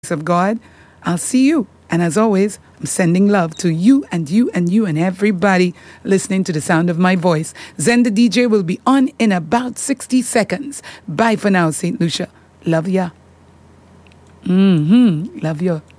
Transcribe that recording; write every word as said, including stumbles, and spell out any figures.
of God. I'll see you. And as always, I'm sending love to you and you and you and everybody listening to the sound of my voice. Zen the D J will be on in about sixty seconds. Bye for now, Saint Lucia. Love ya. Mm-hmm. Love you.